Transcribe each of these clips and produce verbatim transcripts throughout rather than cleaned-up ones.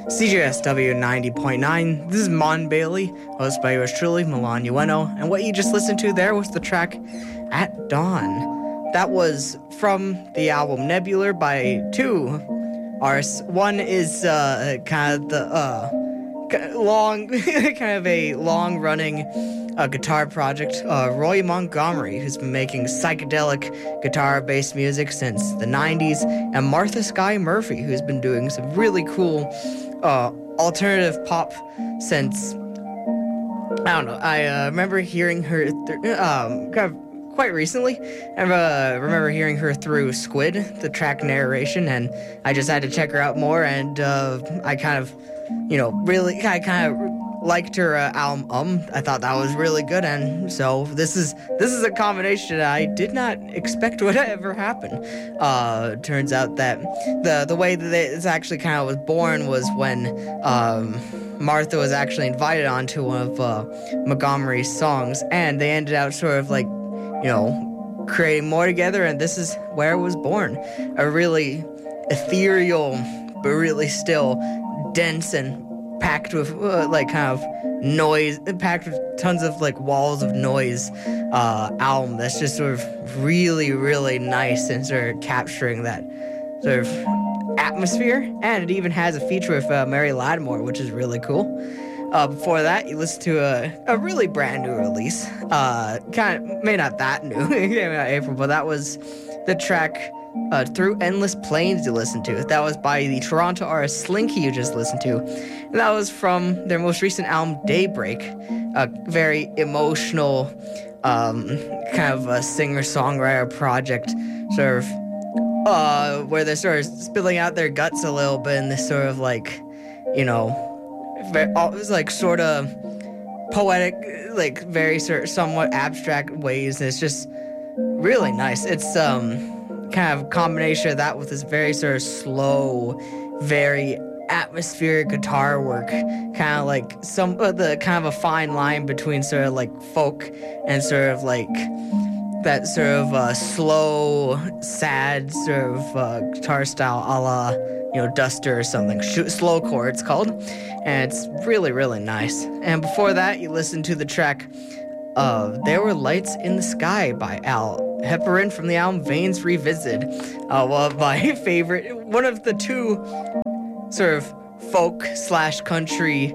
C J S W ninety point nine. This is Mon Bailey, hosted by yours truly, Milan Ueno. And what you just listened to there was the track At Dawn. That was from the album Nebular by two artists. One is uh, kind of the uh, long, kind of a long-running uh, guitar project, uh, Roy Montgomery, who's been making psychedelic guitar-based music since the nineties, and Martha Skye Murphy, who's been doing some really cool uh, alternative pop since, I don't know, I uh, remember hearing her th- um, kind of quite recently. I uh, remember hearing her through Squid, the track Narration, and I just had to check her out more, and uh, I kind of, you know, really, I kind of liked her uh, album. Um, I thought that was really good, and so this is this is a combination that I did not expect would ever happen. Uh, turns out that the the way that this actually kind of was born was when um, Martha was actually invited onto one of uh, Montgomery's songs, and they ended up sort of like, you know, creating more together, and this is where it was born. A really ethereal, but really still dense and packed with uh, like kind of noise, packed with tons of like walls of noise uh, album that's just sort of really, really nice and sort of capturing that sort of atmosphere. And it even has a feature with uh, Mary Lattimore, which is really cool. Uh, before that, you listen to a, a really brand new release. Uh, kind of, maybe not that new, it came out in April, but that was the track uh, Through Endless Plains you listened to. That was by the Toronto artist Slinky you just listened to. And that was from their most recent album, Daybreak. A very emotional, um, kind of a singer-songwriter project, sort of, uh, where they're sort of spilling out their guts a little bit in this sort of like, you know, it was like sort of poetic, like very sort of somewhat abstract ways. And it's just really nice. It's um kind of a combination of that with this very sort of slow, very atmospheric guitar work, kind of like some uh, the kind of a fine line between sort of like folk and sort of like that sort of uh, slow, sad sort of uh, guitar style, a la, you know, Duster or something. Sh- slowcore it's called, and it's really, really nice. And before that, you listened to the track uh, There Were Lights in the Sky by Al Heparin from the album Veins Revisited. Uh, well, my favorite, one of the two sort of folk slash country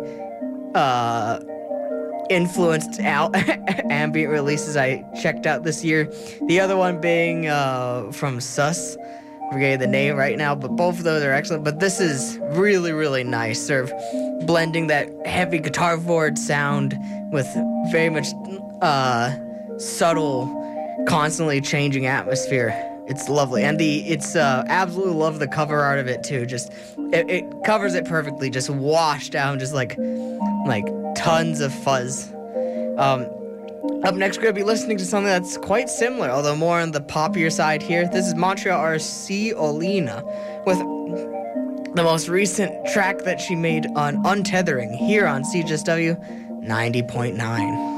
uh, influenced al- ambient releases I checked out this year. The other one being uh, from Sus. I forget the name right now, but both of those are excellent. But this is really, really nice, sort of blending that heavy guitar forward sound with very much uh, subtle, constantly changing atmosphere. It's lovely, and the it's uh, absolutely love the cover art of it too. Just it, it covers it perfectly, just washed down, just like like tons of fuzz. Um, Up next, we're going to be listening to something that's quite similar, although more on the poppier side here. This is Montreal artist C. Olina with the most recent track that she made on Untethering here on C J S W ninety point nine.